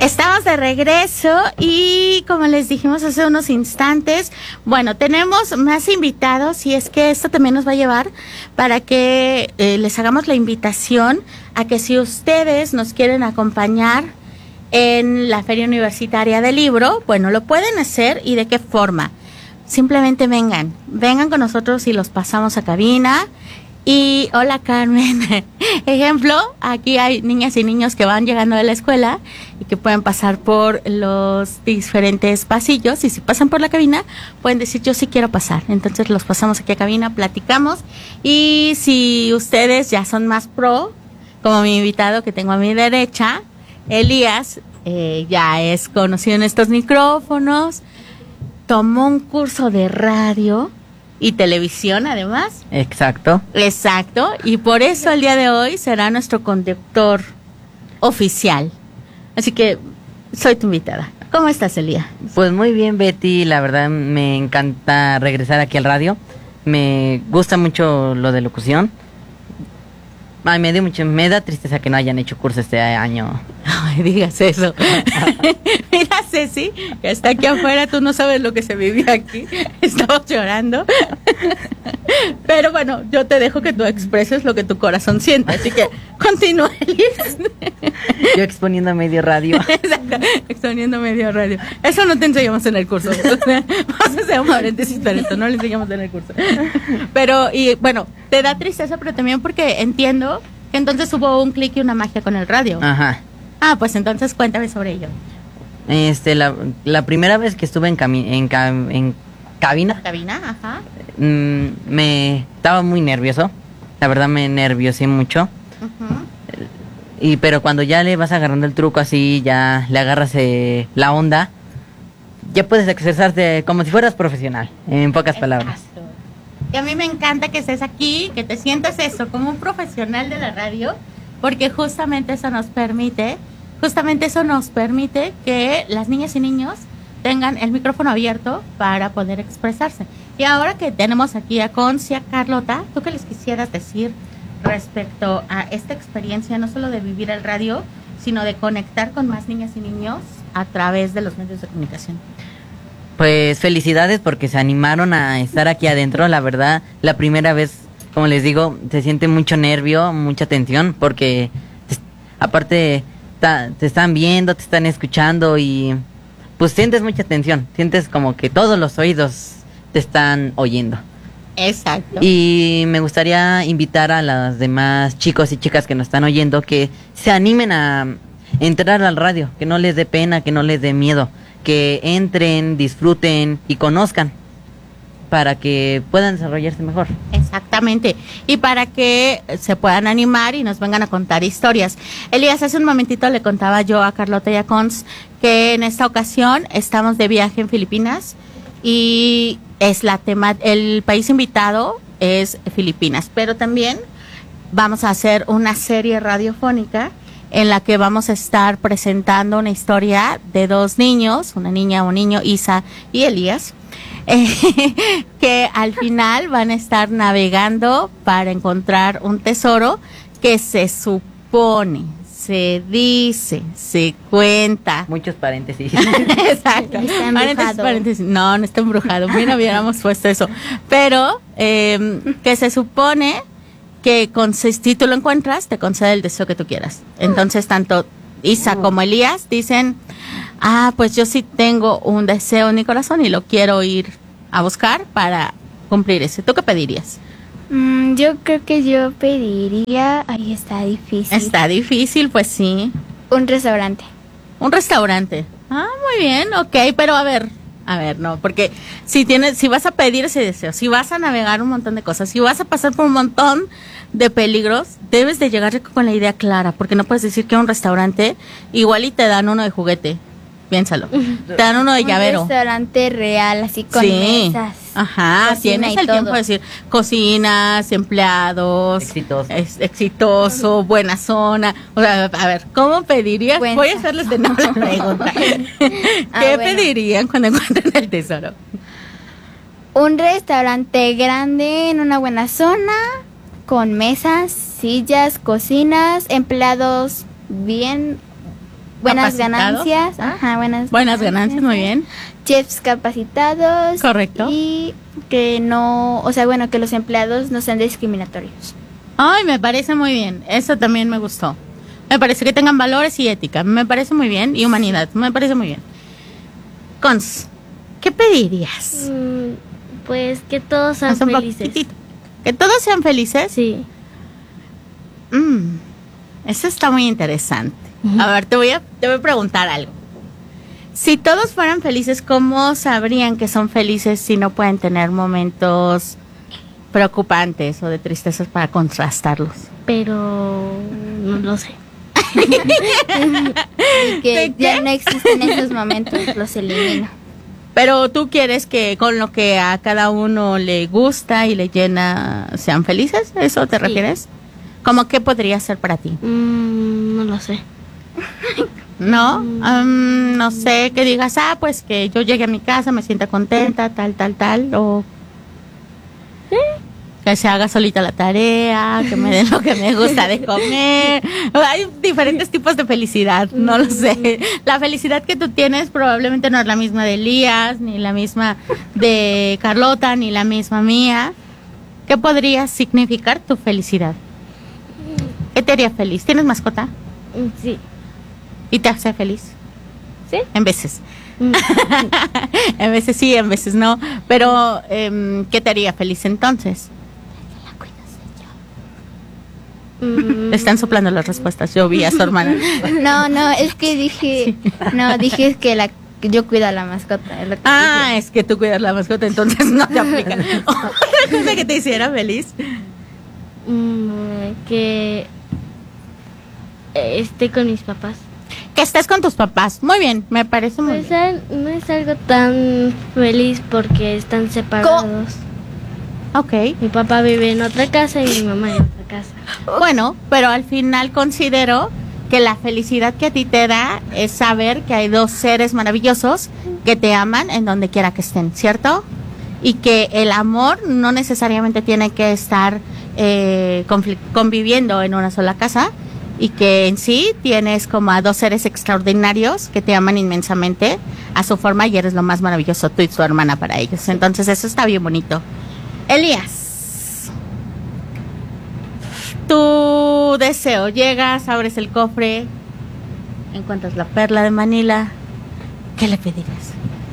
Estamos de regreso y como les dijimos hace unos instantes, bueno, tenemos más invitados y es que esto también nos va a llevar para que les hagamos la invitación a que si ustedes nos quieren acompañar en la Feria Universitaria del Libro, bueno, lo pueden hacer y de qué forma. Simplemente vengan con nosotros y los pasamos a cabina. Y hola Carmen, ejemplo, aquí hay niñas y niños que van llegando de la escuela y que pueden pasar por los diferentes pasillos y si pasan por la cabina pueden decir yo sí quiero pasar, entonces los pasamos aquí a cabina, platicamos y si ustedes ya son más pro, como mi invitado que tengo a mi derecha, Elías, ya es conocido en estos micrófonos, tomó un curso de radio y televisión además. Exacto, y por eso el día de hoy será nuestro conductor oficial. Así que soy tu invitada. ¿Cómo estás, Elías? Pues muy bien, Betty, la verdad me encanta regresar aquí al radio. Me gusta mucho lo de locución. Ay, me da tristeza que no hayan hecho curso este año. No me digas eso. Mira, Ceci, que está aquí afuera, tú no sabes lo que se vivía aquí. Estamos llorando. Pero bueno, yo te dejo que tú expreses lo que tu corazón siente. Así que continúa, Elías. Yo exponiendo medio radio. Exacto, exponiendo medio radio. Eso no te enseñamos en el curso. Vamos a hacer un paréntesis para esto, no lo enseñamos en el curso. Pero, y bueno, te da tristeza, pero también porque entiendo que entonces hubo un clic y una magia con el radio. Ajá. Ah, pues entonces cuéntame sobre ello. La primera vez que estuve en cabina. Cabina, ajá. Me estaba muy nervioso. La verdad me nerviosé mucho. Uh-huh. Pero cuando ya le vas agarrando el truco así, ya le agarras la onda, ya puedes expresarte como si fueras profesional, en pocas palabras. Y a mí me encanta que estés aquí, que te sientas eso, como un profesional de la radio, porque justamente eso nos permite que las niñas y niños tengan el micrófono abierto para poder expresarse. Y ahora que tenemos aquí a Conci, a Carlota, ¿tú qué les quisieras decir respecto a esta experiencia, no solo de vivir el radio, sino de conectar con más niñas y niños a través de los medios de comunicación? Pues felicidades porque se animaron a estar aquí adentro. La verdad, la primera vez, como les digo, se siente mucho nervio, mucha tensión, porque aparte te están viendo, te están escuchando y pues sientes mucha tensión. Sientes como que todos los oídos te están oyendo. Exacto. Y me gustaría invitar a los demás chicos y chicas que nos están oyendo que se animen a entrar al radio, que no les dé pena, que no les dé miedo, que entren, disfruten y conozcan para que puedan desarrollarse mejor. Exactamente, y para que se puedan animar y nos vengan a contar historias. Elías, hace un momentito le contaba yo a Carlota y a Cons que en esta ocasión estamos de viaje en Filipinas y es el país invitado es Filipinas, pero también vamos a hacer una serie radiofónica en la que vamos a estar presentando una historia de dos niños, una niña, un niño, Isa y Elías, que al final van a estar navegando para encontrar un tesoro que se supone, se dice, se cuenta. Muchos paréntesis. Exacto. Paréntesis. No está embrujado. Mira, hubiéramos puesto eso. Pero que se supone que si tú lo encuentras, te concede el deseo que tú quieras. Entonces, tanto Isa como Elías dicen, pues yo sí tengo un deseo en mi corazón y lo quiero ir a buscar para cumplir ese. ¿Tú qué pedirías? Yo creo que yo pediría... Ay, está difícil. Está difícil, pues sí. Un restaurante. Un restaurante. Muy bien, ok, pero a ver, no, porque si vas a pedir ese deseo, si vas a navegar un montón de cosas, si vas a pasar por un montón de peligros, debes de llegar con la idea clara, porque no puedes decir que un restaurante igual y te dan uno de juguete. Piénsalo. Te dan uno de llavero. Un restaurante real, así con mesas. Ajá, tienes el tiempo de decir cocinas, empleados, exitoso, buena zona. O sea, a ver, ¿cómo pedirías? Voy a hacerles de nuevo la pregunta. ¿Qué pedirían cuando encuentren el tesoro? Un restaurante grande en una buena zona, con mesas, sillas, cocinas, empleados bien buenas capacitados. ganancias. Ajá, Buenas ganancias, muy bien. Chefs capacitados. Correcto. Y que no, o sea, bueno, que los empleados no sean discriminatorios. Ay, me parece muy bien. Eso también me gustó. Me parece que tengan valores y ética. Me parece muy bien. Y humanidad. Me parece muy bien. Cons, ¿qué pedirías? Pues que todos sean Haz un felices. poquitito. ¿Que todos sean felices? Sí. Eso está muy interesante. A ver, te voy a preguntar algo. Si todos fueran felices, ¿cómo sabrían que son felices si no pueden tener momentos preocupantes o de tristezas para contrastarlos? Pero no lo sé. Y que ¿Qué? ya no existen esos momentos, los elimino. Pero tú quieres que con lo que a cada uno le gusta y le llena sean felices, ¿a eso te Sí. refieres? ¿Cómo qué podría ser para ti? No lo sé. ¿No? No sé, que digas, pues que yo llegue a mi casa, me sienta contenta, tal, o que se haga solita la tarea, que me den lo que me gusta de comer. Hay diferentes tipos de felicidad, no lo sé. La felicidad que tú tienes probablemente no es la misma de Elías, ni la misma de Carlota, ni la misma mía. ¿Qué podría significar tu felicidad? ¿Qué te haría feliz? ¿Tienes mascota? Sí. ¿Y te hace feliz? ¿Sí? En veces. En veces sí, en veces no. Pero, ¿qué te haría feliz entonces? Le están soplando las respuestas. Yo vi a su hermana. No, es que dije, dije que yo cuido a la mascota. Es lo que dije. Es que tú cuidas la mascota, entonces no te aplica. Otra cosa que te hiciera feliz. Que esté con mis papás. Que estés con tus papás. Muy bien, me parece muy Pues bien. no es algo tan feliz porque están separados. Ok. Mi papá vive en otra casa y mi mamá en otra casa. Bueno, pero al final considero que la felicidad que a ti te da es saber que hay dos seres maravillosos que te aman en donde quiera que estén, ¿cierto? Y que el amor no necesariamente tiene que estar conviviendo en una sola casa, y que en sí tienes como a dos seres extraordinarios que te aman inmensamente a su forma y eres lo más maravilloso tú y tu hermana para ellos. Entonces eso está bien bonito. Elías, tu deseo, llegas, abres el cofre, encuentras la perla de Manila, ¿qué le pedirías?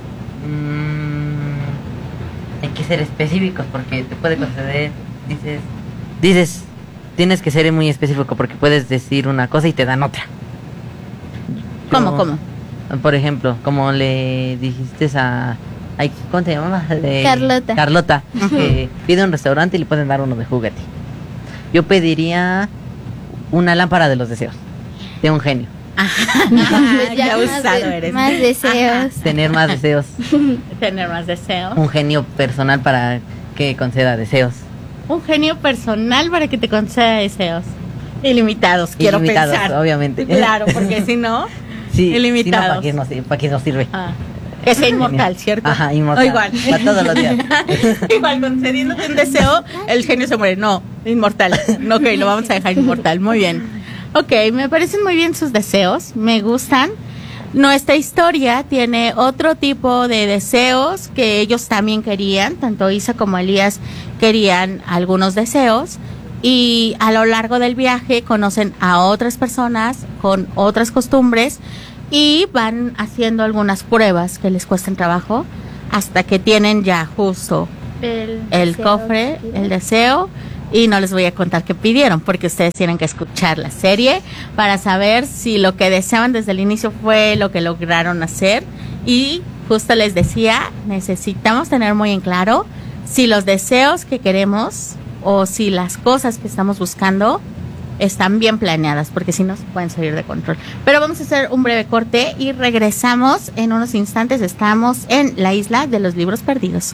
Hay que ser específicos porque te puede conceder, dices, tienes que ser muy específico porque puedes decir una cosa y te dan otra. ¿Cómo? Por ejemplo, como le dijiste ¿cómo te llamaba? Carlota, que pide un restaurante y le pueden dar uno de juguete. Yo pediría una lámpara de los deseos, de un genio. Pues ya más usado eres. Más deseos. Tener más deseos. Tener más deseos. Un genio personal para que conceda deseos. Un genio personal para que te conceda deseos. Ilimitados, quiero Ilimitados, pensar. obviamente. Claro, porque si no, Sí, ilimitados. Si no, ¿para qué nos sirve? Que sea inmortal, ¿cierto? Ajá, inmortal. O igual. Para todos los días. Igual, concediéndote un deseo, el genio se muere. No, inmortal. Ok, lo vamos a dejar inmortal. Muy bien. Ok, me parecen muy bien sus deseos. Me gustan. Nuestra historia tiene otro tipo de deseos que ellos también querían. Tanto Isa como Elías querían algunos deseos. Y a lo largo del viaje conocen a otras personas con otras costumbres y van haciendo algunas pruebas que les cuestan trabajo hasta que tienen ya justo el cofre, el deseo, y no les voy a contar qué pidieron porque ustedes tienen que escuchar la serie para saber si lo que deseaban desde el inicio fue lo que lograron hacer. Y justo les decía, necesitamos tener muy en claro si los deseos que queremos o si las cosas que estamos buscando están bien planeadas, porque si no se pueden salir de control. Pero vamos a hacer un breve corte y regresamos en unos instantes. Estamos en la isla de los libros perdidos.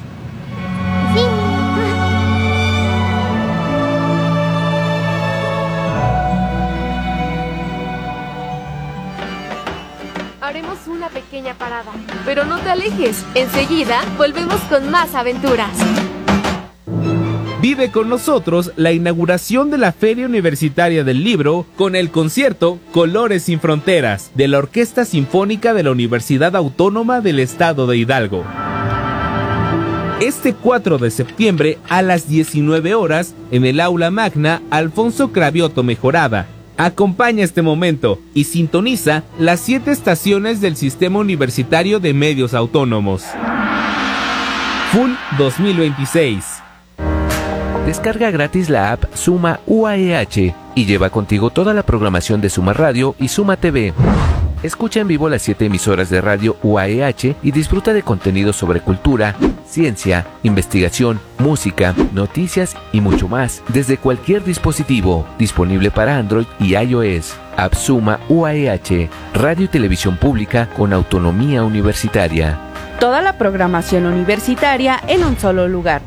Haremos una pequeña parada, pero no te alejes. Enseguida volvemos con más aventuras. Vive con nosotros la inauguración de la Feria Universitaria del Libro con el concierto Colores sin Fronteras de la Orquesta Sinfónica de la Universidad Autónoma del Estado de Hidalgo. Este 4 de septiembre a las 19 horas en el Aula Magna Alfonso Cravioto Mejorada. Acompaña este momento y sintoniza las 7 estaciones del Sistema Universitario de Medios Autónomos. FUN 2026. Descarga gratis la app Suma UAEH y lleva contigo toda la programación de Suma Radio y Suma TV. Escucha en vivo las 7 emisoras de radio UAEH y disfruta de contenido sobre cultura, ciencia, investigación, música, noticias y mucho más desde cualquier dispositivo, disponible para Android y iOS. App Suma UAEH, radio y televisión pública con autonomía universitaria. Toda la programación universitaria en un solo lugar.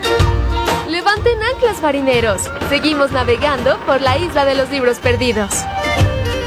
Levanten anclas, marineros. Seguimos navegando por la isla de los libros perdidos.